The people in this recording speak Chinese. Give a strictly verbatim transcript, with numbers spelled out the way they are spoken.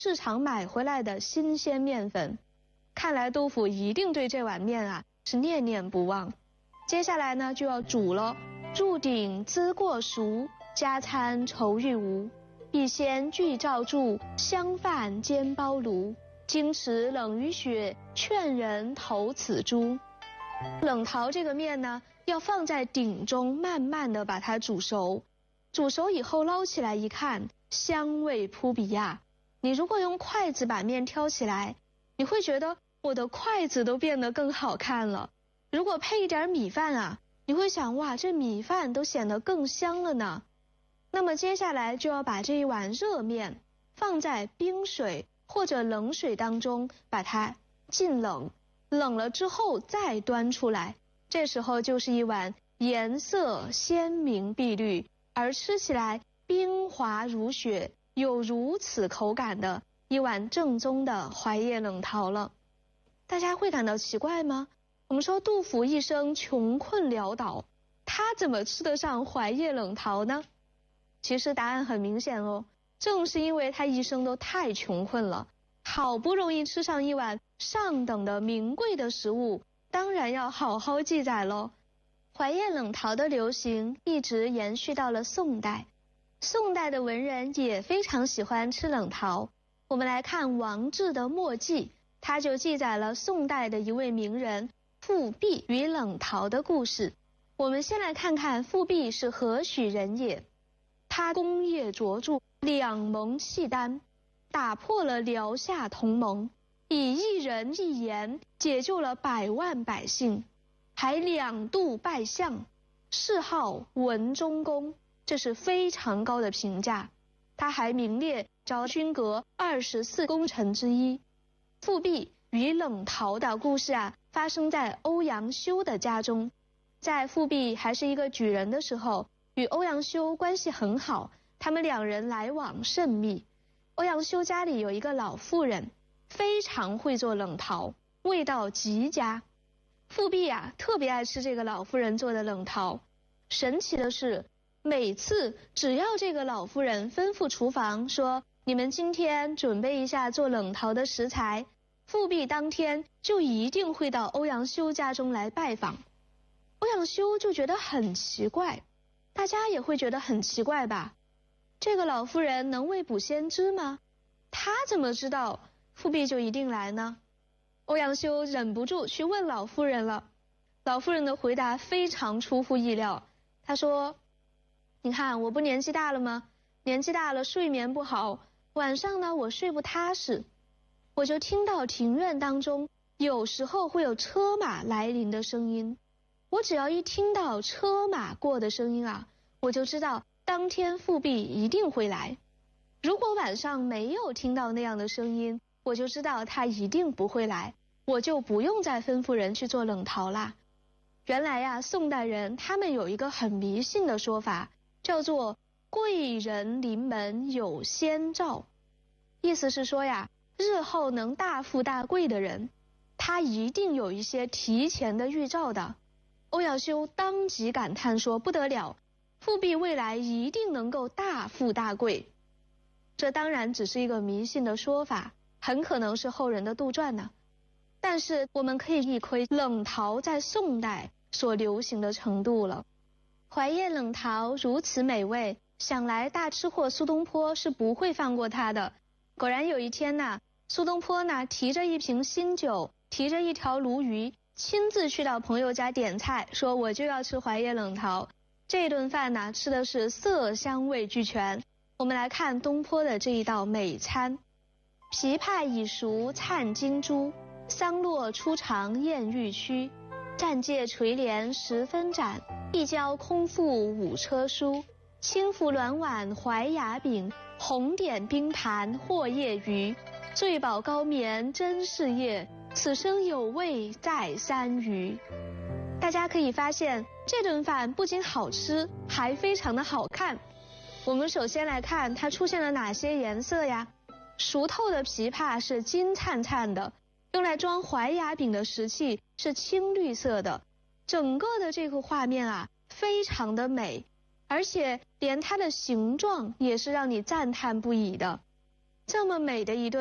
市场买回来的新鲜面粉。看来杜甫一定对这碗面啊是念念不忘。接下来呢就要煮了，入鼎滋过熟，加餐愁欲无。一鲜具照柱，香饭煎包炉。经池冷于雪，劝人投此株。冷淘这个面呢，要放在鼎中，慢慢的把它煮熟。煮熟以后捞起来一看，香味扑鼻呀！你如果用筷子把面挑起来，你会觉得我的筷子都变得更好看了。如果配一点米饭啊，你会想哇，这米饭都显得更香了呢。那么接下来就要把这一碗热面放在冰水或者冷水当中，把它浸冷，冷了之后再端出来。这时候就是一碗颜色鲜明碧绿，而吃起来冰滑如雪，有如此口感的一碗正宗的怀夜冷淘了。大家会感到奇怪吗？我们说杜甫一生穷困潦倒，他怎么吃得上怀夜冷淘呢？其实答案很明显哦，正是因为他一生都太穷困了，好不容易吃上一碗上等的名贵的食物，当然要好好记载咯。怀夜冷淘的流行一直延续到了宋代，宋代的文人也非常喜欢吃冷淘。我们来看王志的墨记，他就记载了宋代的一位名人富弼与冷淘的故事。我们先来看看富弼是何许人也。他功业卓著，两盟契丹，打破了辽夏同盟，以一人一言解救了百万百姓，还两度拜相，谥号文忠公，这是非常高的评价。他还名列昭君阁二十四功臣之一。富弼与冷淘的故事啊，发生在欧阳修的家中。在富弼还是一个举人的时候，与欧阳修关系很好，他们两人来往甚密。欧阳修家里有一个老妇人，非常会做冷淘，味道极佳。富弼啊，特别爱吃这个老妇人做的冷淘。神奇的是，每次只要这个老妇人吩咐厨房说，你们今天准备一下做冷淘的食材，富弼当天就一定会到欧阳修家中来拜访。欧阳修就觉得很奇怪，大家也会觉得很奇怪吧？这个老妇人能未卜先知吗？她怎么知道富弼就一定来呢？欧阳修忍不住去问老妇人了。老妇人的回答非常出乎意料，她说，你看我不年纪大了吗？年纪大了睡眠不好，晚上呢我睡不踏实，我就听到庭院当中有时候会有车马来临的声音。我只要一听到车马过的声音啊，我就知道当天富弼一定会来。如果晚上没有听到那样的声音，我就知道他一定不会来，我就不用再吩咐人去做冷淘啦。原来呀、啊，宋代人他们有一个很迷信的说法，叫做贵人临门有先兆。意思是说呀，日后能大富大贵的人，他一定有一些提前的预兆的。欧阳修当即感叹说，不得了，富弼未来一定能够大富大贵。这当然只是一个迷信的说法，很可能是后人的杜撰呢。但是我们可以一窥冷淘在宋代所流行的程度了。怀夜冷淘如此美味，想来大吃货苏东坡是不会放过它的。果然有一天呐、啊，苏东坡呢提着一瓶新酒，提着一条鲈鱼，亲自去到朋友家点菜，说我就要吃怀夜冷淘。这顿饭呢，吃的是色香味俱全。我们来看东坡的这一道美餐：琵琶已熟灿金珠，桑落初尝艳欲驱。暂借垂帘十分展，一交空腹五车书。轻浮卵碗怀雅饼，红点冰盘或夜鱼。醉饱高眠真是夜，此生有味在三余。大家可以发现，这顿饭不仅好吃，还非常的好看。我们首先来看它出现了哪些颜色呀？熟透的琵琶是金灿灿的，用来装怀雅饼的石器是青绿色的。整个的这个画面啊，非常的美，而且连它的形状也是让你赞叹不已的。 这么美的一顿